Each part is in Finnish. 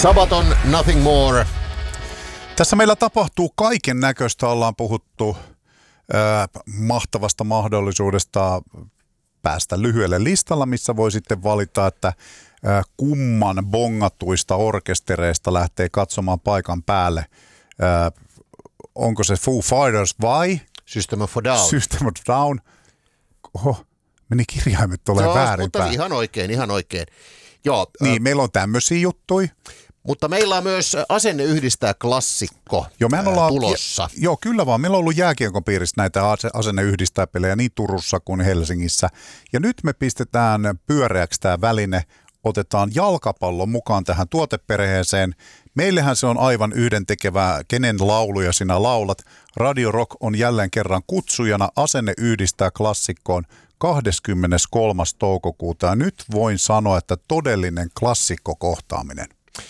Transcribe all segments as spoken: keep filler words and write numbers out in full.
Sabaton, Nothing More. Tässä meillä tapahtuu kaiken näköistä. Ollaan puhuttu äh, mahtavasta mahdollisuudesta päästä lyhyelle listalla, missä voi sitten valita, että äh, kumman bongatuista orkestereista lähtee katsomaan paikan päälle. Äh, onko se Foo Fighters vai System of a Down. System of a Down. Oho, meni kirjaimet tulee no, väärinpäin. Mutta ihan oikein, ihan oikein. Joo, niin, äh, meillä on tämmöisiä juttuja. Mutta meillä on myös Asenne yhdistää klassikko joo, mehän ollaan, tulossa. Ja, joo, kyllä vaan. Meillä on ollut jääkiekon piirissä näitä Asenne yhdistää pelejä niin Turussa kuin Helsingissä. Ja nyt me pistetään pyöreäksi tämä väline, otetaan jalkapallon mukaan tähän tuoteperheeseen. Meillähän se on aivan yhdentekevää, kenen lauluja sinä laulat. Radio Rock on jälleen kerran kutsujana Asenne yhdistää klassikkoon kahdeskymmeneskolmas toukokuuta. Ja nyt voin sanoa, että todellinen klassikkokohtaaminen.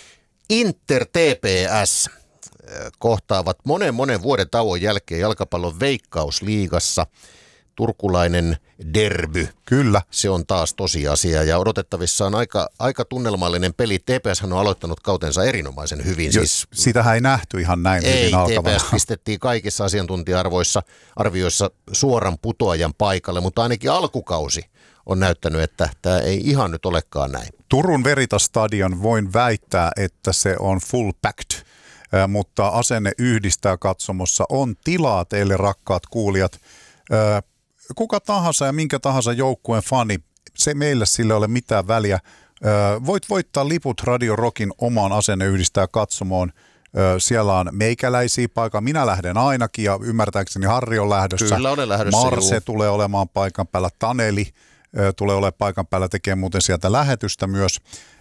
Inter T P S kohtaavat monen monen vuoden tauon jälkeen jalkapallon Veikkausliigassa. Turkulainen derby. Kyllä. Se on taas tosiasia ja odotettavissa on aika, aika tunnelmallinen peli. T P S on aloittanut kautensa erinomaisen hyvin. Jo, siis, sitähän ei nähty ihan näin ei, hyvin alkavana. T P S pistettiin kaikissa asiantuntija-arvoissa arvioissa suoran putoajan paikalle, mutta ainakin alkukausi on näyttänyt, että tämä ei ihan nyt olekaan näin. Turun Veritas-stadion voin väittää, että se on full packed, äh, mutta Asenne yhdistää katsomossa on tilaa teille rakkaat kuulijat. Äh, kuka tahansa ja minkä tahansa joukkueen fani, se meille sille ole mitään väliä. Äh, voit voittaa liput Radio Rockin omaan Asenne yhdistää katsomoon. Äh, siellä on meikäläisiä paikalla. Minä lähden ainakin ja ymmärtääkseni Harri on lähdössä. Kyllä olen lähdössä. Marse juu. tulee olemaan paikan päällä. Taneli tulee olemaan paikan päällä tekemään muuten sieltä lähetystä myös.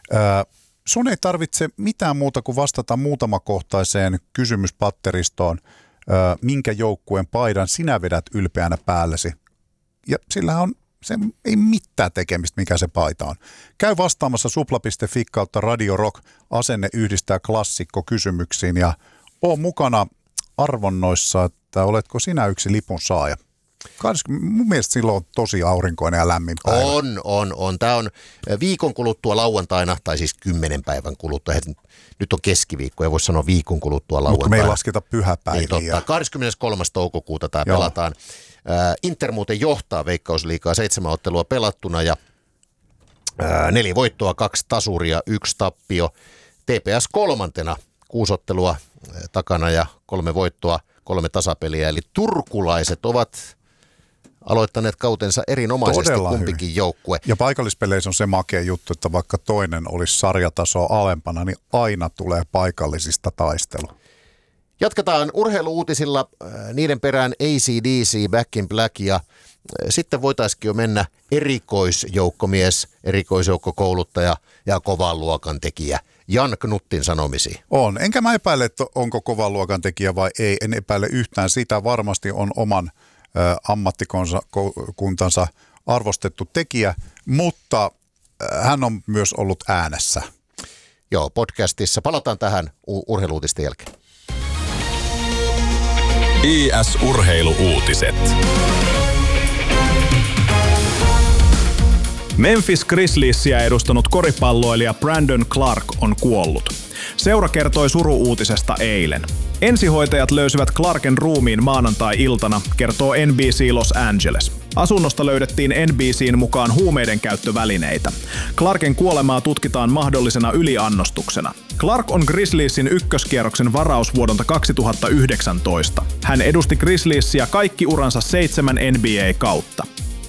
Sun ei tarvitse mitään muuta kuin vastata muutamakohtaiseen kysymyspatteristoon, minkä joukkueen paidan sinä vedät ylpeänä päällesi. Ja sillähän on se ei mitään tekemistä, mikä se paita on. Käy vastaamassa supla piste fi kautta Radio Rock Asenne yhdistää klassikko kysymyksiin ja oo mukana arvonnoissa, että oletko sinä yksi lipun saaja. Mun mielestä silloin on tosi aurinkoinen ja lämmin päivä. On, on, on. Tämä on viikon kuluttua lauantaina, tai siis kymmenen päivän kuluttua. Nyt on keskiviikko, ei voi sanoa viikon kuluttua lauantaina. Mutta me ei lasketa pyhäpäiviä. Niin totta. kahdeskymmeneskolmas toukokuuta tämä Joo. pelataan. Inter muuten johtaa Veikkausliigaa, seitsemän ottelua pelattuna ja neljä voittoa, kaksi tasuria, yksi tappio. T P S kolmantena, kuusi ottelua takana ja kolme voittoa, kolme tasapeliä. Eli turkulaiset ovat aloittaneet kautensa erinomaisesti Todella kumpikin hyvin. Joukkue. Ja paikallispeleissä on se makea juttu, että vaikka toinen olisi sarjatasoa alempana, niin aina tulee paikallisista taistelu. Jatketaan urheiluuutisilla, niiden perään A C D C, Back in Black ja sitten voitaisiin jo mennä erikoisjoukkomies, erikoisjoukkokouluttaja ja kovan luokan tekijä Jan Knuttin sanomisiin. On, enkä mä epäile, että onko kovan luokan tekijä vai ei, en epäile yhtään sitä, varmasti on oman ammattikuntansa arvostettu tekijä, mutta hän on myös ollut äänessä. Joo, podcastissa. Palataan tähän urheiluutisten jälkeen. I S-urheiluuutiset. Memphis Grizzliesia edustanut koripalloilija Brandon Clarke on kuollut. Seura kertoi suru-uutisesta eilen. Ensihoitajat löysivät Clarken ruumiin maanantai-iltana, kertoo N B C Los Angeles. Asunnosta löydettiin N B C:n mukaan huumeiden käyttövälineitä. Clarken kuolemaa tutkitaan mahdollisena yliannostuksena. Clarke on Grizzliesin ykköskierroksen varaus vuodelta kaksituhattayhdeksäntoista. Hän edusti Grizzliesia kaikki uransa seitsemän N B A-kautta.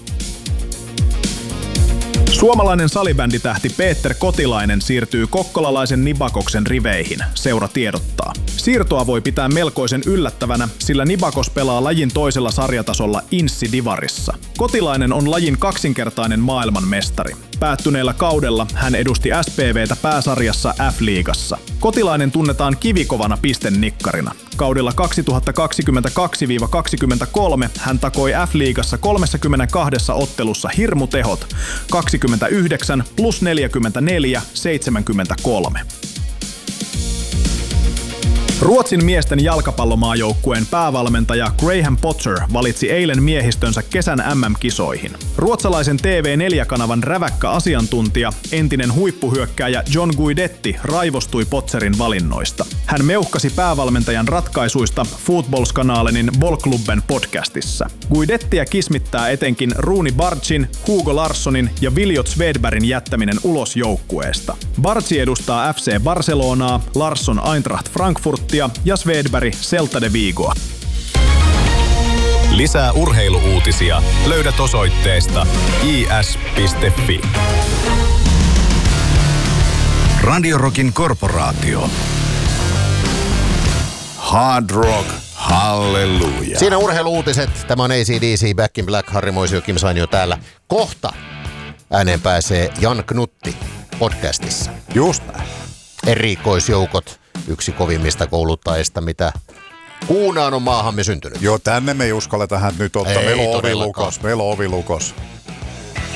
Suomalainen salibänditähti Peter Kotilainen siirtyy kokkolalaisen Nibakoksen riveihin, seura tiedottaa. Siirtoa voi pitää melkoisen yllättävänä, sillä Nibakos pelaa lajin toisella sarjatasolla Inssi Divarissa. Kotilainen on lajin kaksinkertainen maailmanmestari. Päättyneellä kaudella hän edusti S P V:tä pääsarjassa F-liigassa. Kotilainen tunnetaan kivikovana pistennikkarina. Kaudella kaksituhattakaksikymmentäkaksi kaksikymmentäkolme hän takoi F-liigassa kolmekymmentäkaksi ottelussa hirmutehot kaksikymmentäyhdeksän plus neljäkymmentäneljä seitsemänkymmentäkolme. Ruotsin miesten jalkapallomaajoukkueen päävalmentaja Graham Potter valitsi eilen miehistönsä kesän M M-kisoihin. Ruotsalaisen T V neljä-kanavan räväkkä asiantuntija, entinen huippuhyökkääjä John Guidetti raivostui Potzerin valinnoista. Hän meuhkasi päävalmentajan ratkaisuista Fotbollskanalenin Bollklubben podcastissa. Guidettiä kismittää etenkin Runi Bartsin, Hugo Larssonin ja Viljot Svedbergin jättäminen ulos joukkueesta. Bartsi edustaa F C Barcelonaa, Larsson Eintracht Frankfurtia ja Svedberg Celta de Vigoa. Lisää urheiluuutisia löydät osoitteesta i s piste f i. Radio Rockin korporaatio. Hard Rock, halleluja. Siinä urheiluuutiset. Tämä on A C D C, Back in Black, Harri Moisio, Kim Sainio täällä. Kohta ääneen pääsee Jan Knutti podcastissa. Just näin. Erikoisjoukot, yksi kovimmista kouluttajista, mitä kuunaan on maahamme syntynyt. Joo, tänne me ei uskalleta hän nyt ottaa. Ei, meillä on todellakaan. ovilukos, meillä on ovilukos.